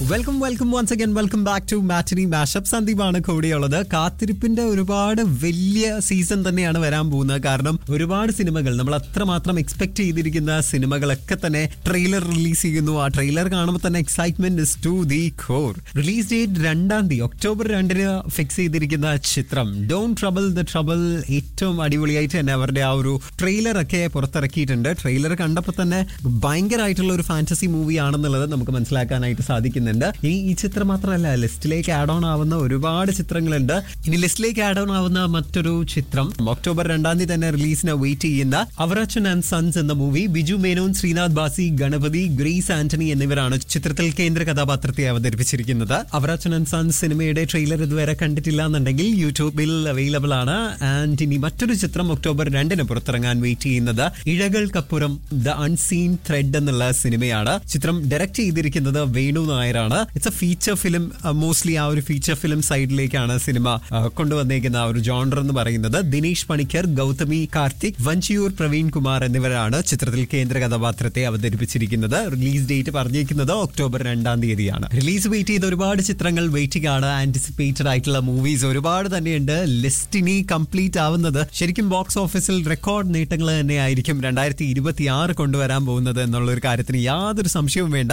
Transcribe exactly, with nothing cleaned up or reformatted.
Welcome welcome once again welcome back to matinee mashup. സന്ദീപാണ് കൂടെയുള്ളത്. കാത്തിരിപ്പിന്റെ ഒരുപാട് വലിയ സീസൺ തന്നെയാണ് വരാൻ പോകുന്നത്. കാരണം ഒരുപാട് സിനിമകൾ നമ്മൾ അത്രമാത്രം എക്സ്പെക്ട് ചെയ്തിരിക്കുന്ന സിനിമകളൊക്കെ തന്നെ ട്രെയിലർ റിലീസ് ചെയ്യുന്നു. ആ ട്രെയിലർ കാണുമ്പോൾ തന്നെ excitement is to the core. Release date രണ്ടാം തീയതി ഒക്ടോബർ രണ്ടിന് ഫിക്സ് ചെയ്തിരിക്കുന്ന ചിത്രം ഡോണ്ട് ട്രബിൾ ദ ട്രബിൾ ഏറ്റവും അടിപൊളിയായിട്ട് തന്നെ അവരുടെ ആ ഒരു ട്രെയിലർ ഒക്കെ പുറത്തിറക്കിയിട്ടുണ്ട്. ട്രെയിലർ കണ്ടപ്പോൾ തന്നെ ഭയങ്കരമായിട്ടുള്ള ഒരു ഫാന്റസി മൂവി ആണെന്നുള്ളത് നമുക്ക് മനസ്സിലാക്കാനായിട്ട് സാധിക്കുന്നുണ്ട്. ഇനി ഈ ചിത്രം മാത്രമല്ല, ലിസ്റ്റിലേക്ക് ആഡ് ഓൺ ആവുന്ന ഒരുപാട് ചിത്രങ്ങളുണ്ട്. ഇനി ലിസ്റ്റിലേക്ക് ആഡ് ഓൺ ആവുന്ന മറ്റൊരു ചിത്രം ഒക്ടോബർ രണ്ടാം തീയതി തന്നെ റിലീസിന് വെയിറ്റ് ചെയ്യുന്ന അവറാച്ചൻ ആൻഡ് സൺസ് എന്ന മൂവി. ബിജു മേനോൻ, ശ്രീനാഥ് ബാസി, ഗണപതി, ഗ്രേസ് ആന്റണി എന്നിവരാണ് ചിത്രത്തിൽ കേന്ദ്ര കഥാപാത്രത്തെ അവതരിപ്പിച്ചിരിക്കുന്നത്. അവറാച്ചൻ ആൻഡ് സൺസ് സിനിമയുടെ ട്രെയിലർ ഇതുവരെ കണ്ടിട്ടില്ല എന്നുണ്ടെങ്കിൽ യൂട്യൂബിൽ അവൈലബിൾ ആണ്. ആൻഡ് ഇനി മറ്റൊരു ചിത്രം ഒക്ടോബർ രണ്ടിന് പുറത്തിറങ്ങാൻ വെയിറ്റ് ചെയ്യുന്നത് ഇഴകൾക്കപ്പുറം ദ അൺസീൻ ത്രെഡ് എന്നുള്ള സിനിമയാണ്. ചിത്രം ഡയറക്ട് ചെയ്തിരിക്കുന്നത് വേണു നായരാണ്. It's A feature film. Mostly ആ ഒരു ഫീച്ചർ ഫിലിം സൈഡിലേക്കാണ് സിനിമ കൊണ്ടുവന്നേക്കുന്ന ആ ഒരു ജോണർ എന്ന് പറയുന്നത്. ദിനേശ് പണിക്കർ, ഗൗതമി കാർത്തിക്, വഞ്ചിയൂർ പ്രവീൺ കുമാർ എന്നിവരാണ് ചിത്രത്തിൽ കേന്ദ്ര കഥാപാത്രത്തെ അവതരിപ്പിച്ചിരിക്കുന്നത്. റിലീസ് ഡേറ്റ് പറഞ്ഞിരിക്കുന്നത് ഒക്ടോബർ രണ്ടാം തീയതിയാണ്. റിലീസ് വെയിറ്റ് ചെയ്ത ഒരുപാട് ചിത്രങ്ങൾ വെയിറ്റിംഗ് ആണ്. ആന്റിസിപ്പേറ്റഡ് ആയിട്ടുള്ള മൂവീസ് ഒരുപാട് തന്നെയുണ്ട്. ലിസ്റ്റിനി കംപ്ലീറ്റ് ആവുന്നത് ശരിക്കും ബോക്സ് ഓഫീസിൽ റെക്കോർഡ് നേട്ടങ്ങൾ തന്നെയായിരിക്കും രണ്ടായിരത്തി ഇരുപത്തി ആറ് കൊണ്ടുവരാൻ പോകുന്നത് എന്നുള്ള ഒരു കാര്യത്തിന് യാതൊരു സംശയവും വേണ്ട.